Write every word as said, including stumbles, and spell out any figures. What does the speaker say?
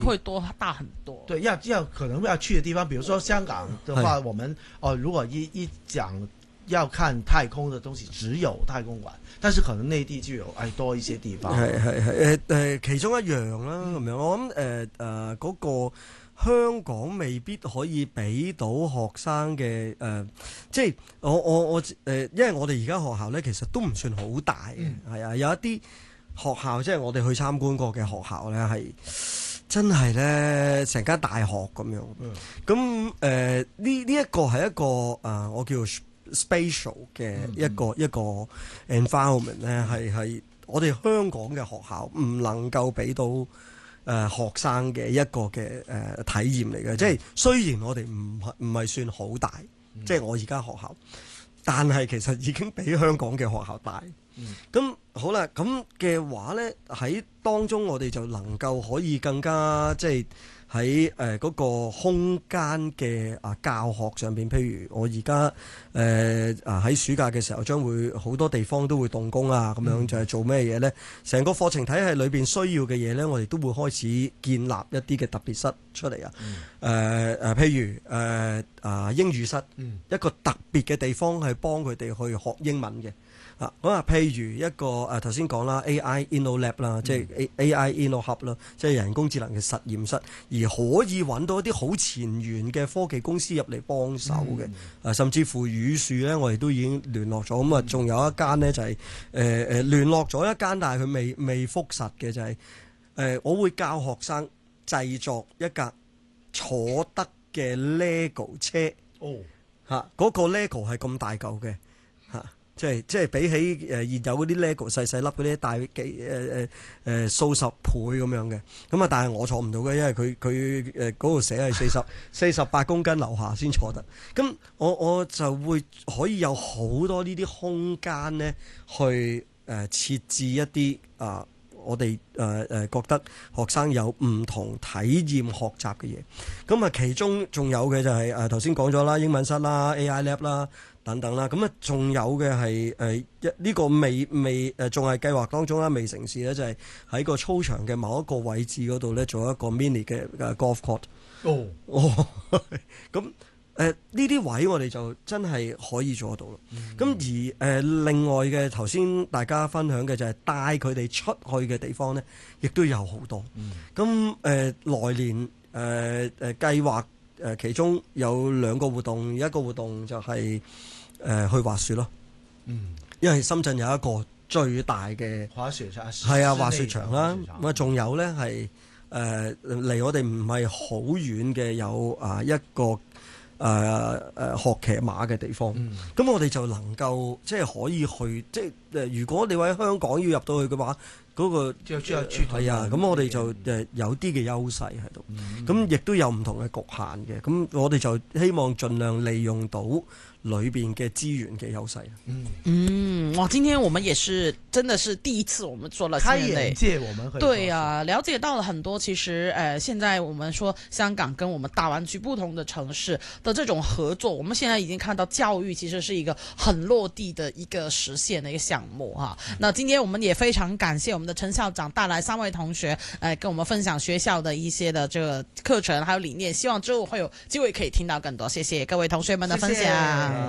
會多大很多。 對，要要可能要去的地方，比如說香港的話，我們哦，如果一一講要看太空的東西，只有太空館，但是可能內地就有誒多一些地方。 係係係誒誒，其中一樣啦咁樣。我諗誒誒嗰個香港未必可以俾到學生嘅誒、呃，即係我我我誒、呃，因為我哋而家學校咧，其實都唔算好大嘅，係、嗯、啊，有一啲學校即係我哋去參觀過嘅學校咧，係真係咧成間大學咁樣。咁誒呢呢一個係一個誒、呃，我叫做 spatial 嘅一個、嗯、一個 environment 咧，係係我哋香港嘅學校唔能夠俾到誒、呃、學生嘅一個嘅誒、呃、體驗嚟嘅。嗯、即係雖然我哋唔係唔係算好大，嗯、即係我而家學校，但係其實已經比香港嘅學校大。咁、嗯、好啦，咁嘅話咧，喺當中我哋就能夠可以更加即係喺誒嗰個空間嘅啊教學上邊，譬如我而家誒啊喺暑假嘅時候，將會好多地方都會動工啊，咁樣、嗯、就係做咩嘢咧？成個課程體系裏邊需要嘅嘢咧，我哋都會開始建立一啲嘅特別室出嚟啊。誒誒、嗯呃呃，譬如誒啊、呃、英語室，嗯、一個特別嘅地方係幫佢哋去學英文嘅。啊，咁啊，譬如一個誒頭先講啦 ，A I Inno Lab 啦，即係 A I Inno Hub 啦，即係人工智能嘅實驗室，而可以揾到一啲好前沿嘅科技公司入嚟幫手嘅，啊、嗯，甚至乎語樹咧，我哋都已經聯絡咗，咁啊，仲有一間呢，就係誒誒聯絡咗一間，但係佢未未覆實嘅就係、是、誒、呃，我會教學生製作一架坐得嘅 LEGO 車，哦，嚇、啊，嗰、那個 LEGO 係咁大嚿嘅，嚇、啊。即係即係比起誒現有嗰啲 LEGO 細細粒嗰啲大幾誒誒誒數十倍咁樣嘅，咁啊但係我坐唔到嘅，因為佢佢誒嗰度寫係四十四十八公斤樓下先坐得。咁我我就會可以有好多呢啲空間咧，去誒、呃、設置一啲啊、呃、我哋誒誒覺得學生有唔同體驗學習嘅嘢。咁啊其中仲有嘅就係誒頭先講咗啦，英文室啦 ，A I Lab 啦。等等啦，咁啊，仲有嘅係誒一呢個未未誒，仲係計劃當中啦，未成事咧，就係、是、喺個操場嘅某一個位置嗰度咧，做一個 mini 嘅誒 golf court。哦，哦，咁誒呢啲位我哋就真係可以做得到咯。咁、嗯、而誒、呃、另外嘅頭先大家分享嘅就係帶佢哋出去嘅地方咧，亦都有好多。咁誒、嗯呃、來年誒誒、呃、計劃。誒其中有兩個活動，一個活動就係、是、誒、呃、去滑雪咯。嗯，因為深圳有一個最大嘅滑雪場，係啊滑雪場啦。咁啊仲有咧係誒離我哋唔係好遠嘅有啊一個誒誒、呃、學騎馬嘅地方。咁、嗯、我哋就能夠即係可以去，即係誒如果你話喺香港要入到去嘅話。嗰、那個係啊，咁我哋就誒有啲嘅優勢喺度，咁亦都有唔同嘅局限嘅，咁我哋就希望盡量利用到裏邊嘅資源嘅優勢。嗯嗯，哇！今天我們也是真的是第一次，我們做了開眼界，我們對啊，了解到了很多。其實誒，現在我們說香港跟我們大灣區不同的城市的這種合作，我們現在已經看到教育其實是一個很落地的一個實現的一個項目哈。嗯、那今天我們也非常感謝我們的陳校長帶來三位同學，誒、呃，跟我們分享學校的一些的這個課程還有理念。希望之後會有機會可以聽到更多。謝謝各位同學們的分享。謝謝。